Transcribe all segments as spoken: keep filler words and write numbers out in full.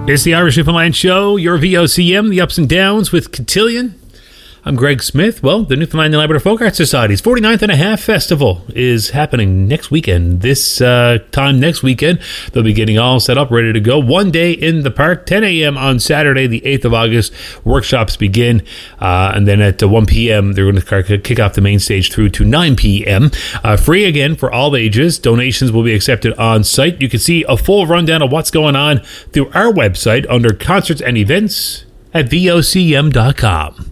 It's the Irish Newfoundland Show, your V O C M, the ups and downs with Cotillion. I'm Greg Smith. Well, the Newfoundland and Labrador Folk Arts Society's forty-ninth and a half Festival is happening next weekend. This uh, time next weekend, they'll be getting all set up, ready to go. One day in the park, ten a.m. on Saturday, the eighth of August. Workshops begin, uh, and then at uh, one p.m., they're going to kick off the main stage through to nine p.m. Uh, free again for all ages. Donations will be accepted on site. You can see a full rundown of what's going on through our website under concerts and events at V O C M dot com.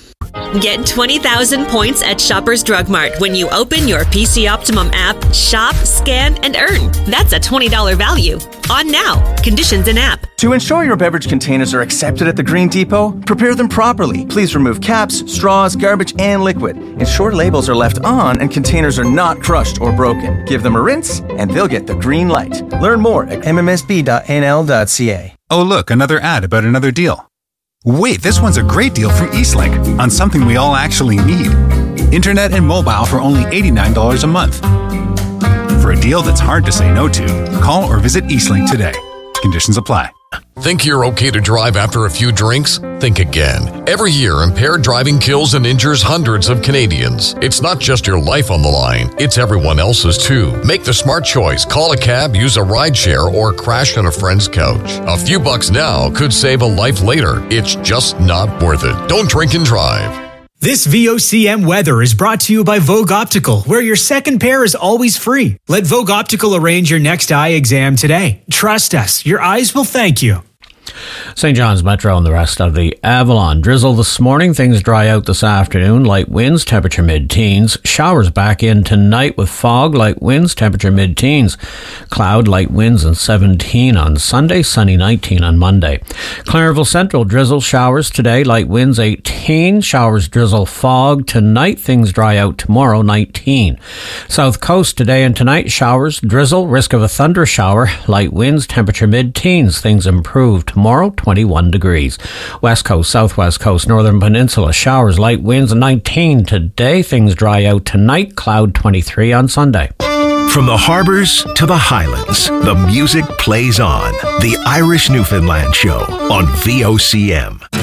Get twenty thousand points at Shoppers Drug Mart when you open your P C Optimum app, shop, scan, and earn. That's a twenty dollars value. On now. Conditions in app. To ensure your beverage containers are accepted at the Green Depot, prepare them properly. Please remove caps, straws, garbage, and liquid. Ensure labels are left on and containers are not crushed or broken. Give them a rinse, and they'll get the green light. Learn more at m m s b dot n l dot c a. Oh, look, another ad about another deal. Wait, this one's a great deal from Eastlink on something we all actually need. Internet and mobile for only eighty-nine dollars a month. For a deal that's hard to say no to, call or visit Eastlink today. Conditions apply. Think you're okay to drive after a few drinks? Think again. Every year, impaired driving kills and injures hundreds of Canadians. It's not just your life on the line, it's everyone else's too. Make the smart choice. Call a cab, use a rideshare, or crash on a friend's couch. A few bucks now could save a life later. It's just not worth it. Don't drink and drive. This V O C M weather is brought to you by Vogue Optical, where your second pair is always free. Let Vogue Optical arrange your next eye exam today. Trust us, your eyes will thank you. Saint John's Metro and the rest of the Avalon. Drizzle this morning. Things dry out this afternoon. Light winds, temperature mid-teens. Showers back in tonight with fog. Light winds, temperature mid-teens. Cloud, light winds and seventeen on Sunday. Sunny nineteen on Monday. Clarenville Central, drizzle, showers today. Light winds eighteen. Showers, drizzle, fog. Tonight, things dry out tomorrow, nineteen. South Coast today and tonight, showers, drizzle, risk of a thunder shower. Light winds, temperature mid-teens. Things improve tomorrow, twenty-one degrees. West Coast, Southwest Coast, Northern Peninsula, showers, light winds, nineteen today. Things dry out tonight, cloud twenty-three on Sunday. From the harbors to the highlands, the music plays on. The Irish Newfoundland Show on V O C M.